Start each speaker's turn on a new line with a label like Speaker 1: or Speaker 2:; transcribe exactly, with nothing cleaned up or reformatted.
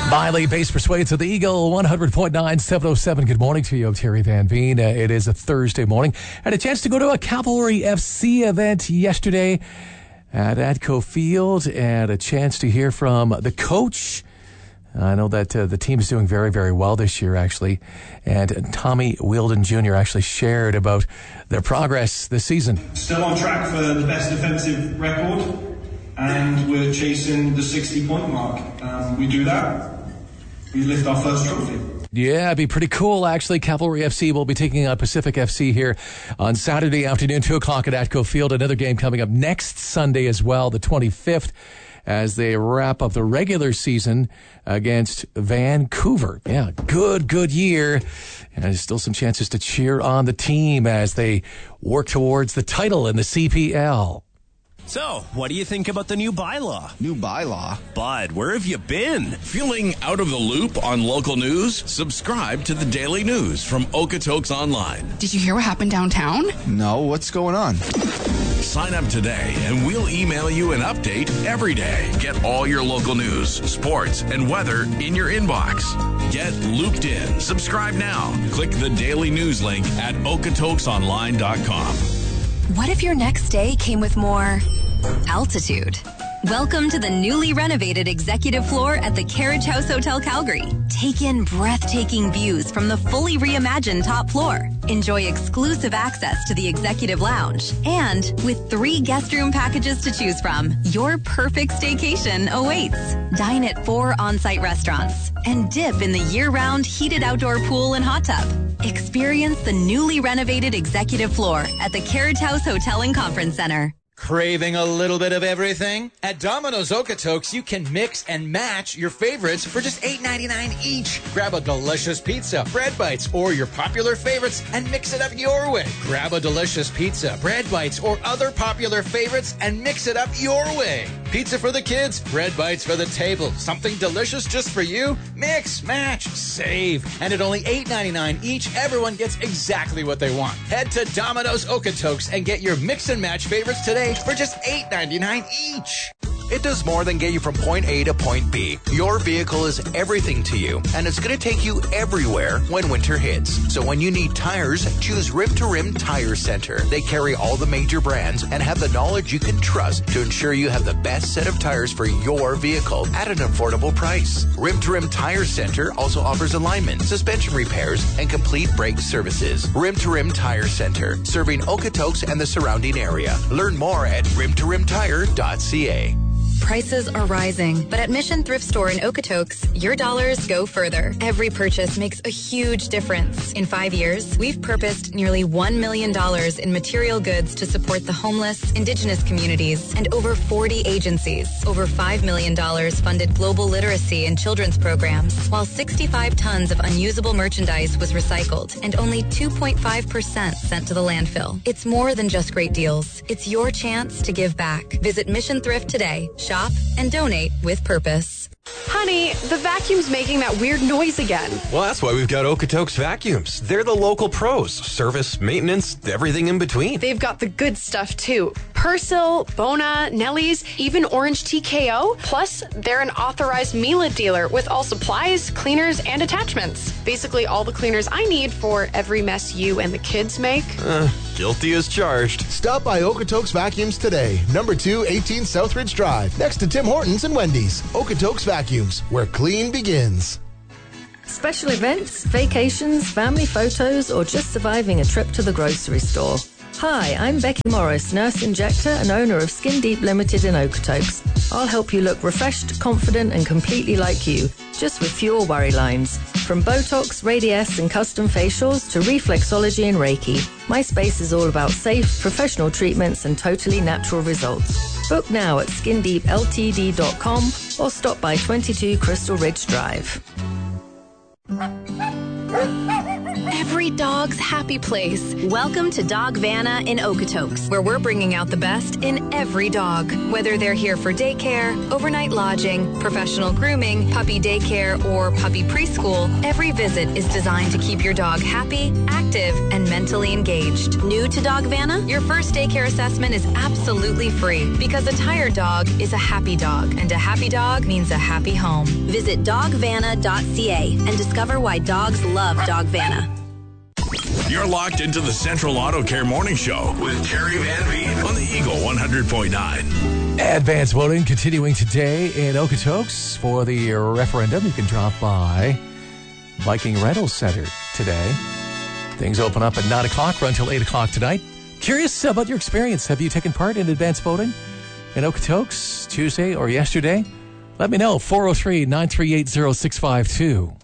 Speaker 1: Miley, Bass Persuades of the Eagle, one hundred point nine, seven oh seven. Good morning to you, Terry Van Veen. Uh, it is a Thursday morning. Had a chance to go to a Cavalry F C event yesterday at Atco Field and a chance to hear from the coach. I know that uh, the team is doing very, very well this year, actually. And Tommy Wheeldon Junior actually shared about their progress this season.
Speaker 2: Still on track for the best defensive record, and we're chasing the sixty-point mark. Um, we do that, we lift our first trophy.
Speaker 1: Yeah, it'd be pretty cool, actually. Cavalry F C will be taking on Pacific F C here on Saturday afternoon, two o'clock at Atco Field. Another game coming up next Sunday as well, the twenty-fifth. As they wrap up the regular season against Vancouver. Yeah, good, good year. And there's still some chances to cheer on the team as they work towards the title in the C P L.
Speaker 3: So, what do you think about the new bylaw?
Speaker 4: New bylaw?
Speaker 3: Bud, where have you been?
Speaker 5: Feeling out of the loop on local news? Subscribe to the Daily News from Okotoks Online.
Speaker 6: Did you hear what happened downtown?
Speaker 4: No, what's going on?
Speaker 5: Sign up today and we'll email you an update every day. Get all your local news, sports, and weather in your inbox. Get looped in. Subscribe now. Click the Daily News link at okotoks online dot com.
Speaker 7: What if your next day came with more altitude? Welcome to the newly renovated executive floor at the Carriage House Hotel Calgary. Take in breathtaking views from the fully reimagined top floor. Enjoy exclusive access to the executive lounge. And with three guest room packages to choose from, your perfect staycation awaits. Dine at four on-site restaurants and dip in the year-round heated outdoor pool and hot tub. Experience the newly renovated executive floor at the Carriage House Hotel and Conference Center.
Speaker 8: Craving a little bit of everything? At Domino's Okotoks, you can mix and match your favorites for just eight ninety-nine each. Grab a delicious pizza, bread bites, or your popular favorites and mix it up your way. Grab a delicious pizza, bread bites, or other popular favorites and mix it up your way. Pizza for the kids, bread bites for the table. Something delicious just for you? Mix, match, save. And at only eight ninety-nine each, everyone gets exactly what they want. Head to Domino's Okotoks and get your mix and match favorites today for just eight ninety-nine each.
Speaker 9: It does more than get you from point A to point B. Your vehicle is everything to you, and it's going to take you everywhere when winter hits. So when you need tires, choose Rim to Rim Tire Center. They carry all the major brands and have the knowledge you can trust to ensure you have the best set of tires for your vehicle at an affordable price. Rim to Rim Tire Center also offers alignment, suspension repairs, and complete brake services. Rim to Rim Tire Center, serving Okotoks and the surrounding area. Learn more at rim to rim tire dot c a.
Speaker 7: Prices are rising, but at Mission Thrift Store in Okotoks, your dollars go further. Every purchase makes a huge difference. In five years, we've purposed nearly one million dollars in material goods to support the homeless, Indigenous communities, and over forty agencies. Over five million dollars funded global literacy and children's programs, while sixty-five tons of unusable merchandise was recycled, and only two point five percent sent to the landfill. It's more than just great deals. It's your chance to give back. Visit Mission Thrift today. Shop and donate with purpose.
Speaker 10: Honey, the vacuum's making that weird noise again.
Speaker 11: Well, that's why we've got Okotoks Vacuums. They're the local pros. Service, maintenance, everything in between.
Speaker 10: They've got the good stuff, too. Persil, Bona, Nellie's, even Orange T K O. Plus, they're an authorized Miele dealer with all supplies, cleaners, and attachments. Basically, all the cleaners I need for every mess you and the kids make.
Speaker 11: Uh, guilty as charged.
Speaker 12: Stop by Okotoks Vacuums today. Number two, eighteen Southridge Drive, next to Tim Hortons and Wendy's. Okotoks Vacuums, where clean begins.
Speaker 13: Special events, vacations, family photos, or just surviving a trip to the grocery store. Hi, I'm Becky Morris, nurse injector and owner of Skin Deep Limited in Okotoks. I'll help you look refreshed, confident, and completely like you, just with fewer worry lines. From Botox, Radiesse, and custom facials to reflexology and Reiki, my space is all about safe, professional treatments and totally natural results. Book now at skin deep l t d dot com or stop by twenty-two Crystal Ridge Drive.
Speaker 7: every dog's happy place. Welcome to Dog Vanna in Okotoks, where we're bringing out the best in every dog. Whether they're here for daycare, overnight lodging, professional grooming, puppy daycare, or puppy preschool, every visit is designed to keep your dog happy, active, and mentally engaged. New to Dog Vanna? Your first daycare assessment is absolutely free because a tired dog is a happy dog, and a happy dog means a happy home. Visit dog vanna dot c a and discover why dogs love Dog Vanna.
Speaker 5: You're locked into the Central Auto Care Morning Show with Terry Van Veen on the Eagle one hundred point nine.
Speaker 1: Advance voting continuing today in Okotoks for the referendum. You can drop by Viking Rental Center today. Things open up at nine o'clock, run until eight o'clock tonight. Curious about your experience. Have you taken part in advance voting in Okotoks Tuesday or yesterday? Let me know. four oh three, nine three eight, oh six five two.